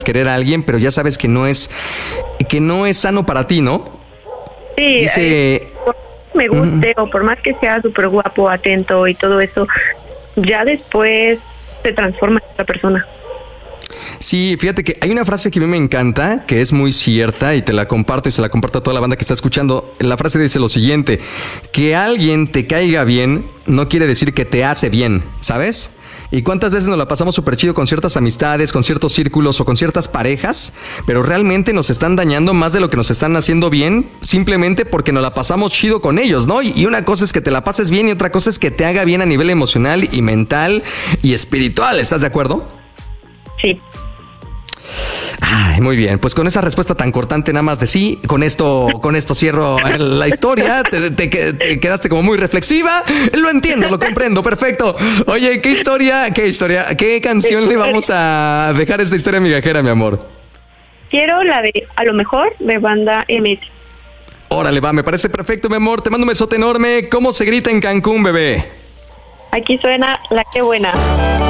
querer a alguien, pero ya sabes que no es sano para ti, ¿no? Sí, Dice, por más que me guste o por más que sea súper guapo, atento y todo eso, ya después se transforma en otra persona. sí, fíjate que hay una frase que a mí me encanta, que es muy cierta y te la comparto y se la comparto a toda la banda que está escuchando. La frase dice lo siguiente: que alguien te caiga bien no quiere decir que te hace bien, ¿sabes? ¿Y cuántas veces nos la pasamos súper chido con ciertas amistades, con ciertos círculos o con ciertas parejas, pero realmente nos están dañando más de lo que nos están haciendo bien, simplemente porque nos la pasamos chido con ellos, ¿no? Y una cosa es que te la pases bien y otra cosa es que te haga bien a nivel emocional y mental y espiritual, ¿estás de acuerdo? Sí. Ay, muy bien, pues con esa respuesta tan cortante nada más de sí, con esto cierro la historia, te quedaste como muy reflexiva, lo entiendo, lo comprendo, perfecto. Oye, qué canción le vamos a dejar a esta historia migajera, mi amor? Quiero la de A lo mejor de Banda MS. Órale, va, me parece perfecto, mi amor, te mando un besote enorme. ¿Cómo se grita en Cancún, bebé? Aquí suena La Qué Buena.